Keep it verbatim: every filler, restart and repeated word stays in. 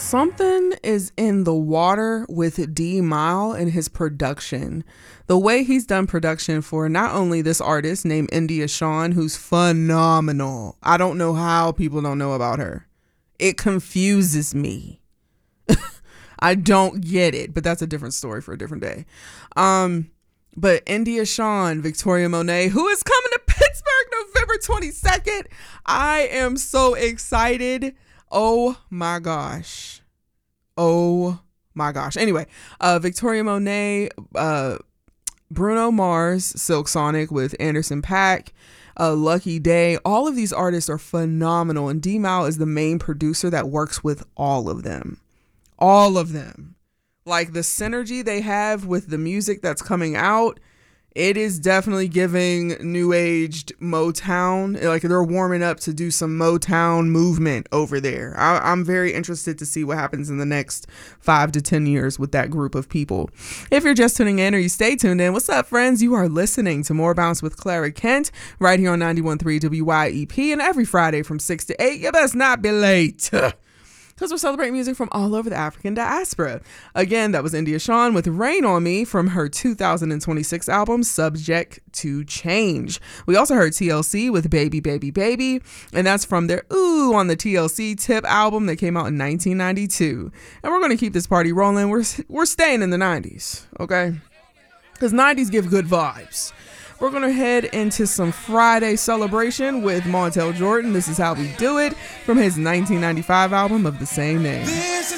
Something is in the water with D Mile and his production. The way he's done production for not only this artist named India Shawn, who's phenomenal. I don't know how people don't know about her. It confuses me. I don't get it, but that's a different story for a different day. Um, but India Shawn, Victoria Monet, who is coming to Pittsburgh November twenty-second. I am so excited. Oh my gosh. Oh my gosh. Anyway, uh, Victoria Monet, uh, Bruno Mars, Silk Sonic with Anderson .Paak, uh, Lucky Day. All of these artists are phenomenal. And D-Mile is the main producer that works with all of them. All of them. Like the synergy they have with the music that's coming out, it is definitely giving new aged Motown. Like they're warming up to do some Motown movement over there. I, I'm very interested to see what happens in the next five to ten years with that group of people. If you're just tuning in or you stay tuned in, what's up, friends? You are listening to More Bounce with Clara Kent right here on ninety-one point three W Y E P, and every Friday from six to eight. You best not be late. Because we're celebrating music from all over the African diaspora. Again, that was India Shawn with Rain on Me from her two thousand twenty-six album, Subject to Change. We also heard T L C with Baby, Baby, Baby, and that's from their Ooh on the T L C Tip album that came out in nineteen ninety-two. And we're going to keep this party rolling. We're, we're staying in the nineties, okay? Because nineties give good vibes. We're going to head into some Friday celebration with Montel Jordan. This is How We Do It from his nineteen ninety-five album of the same name. This is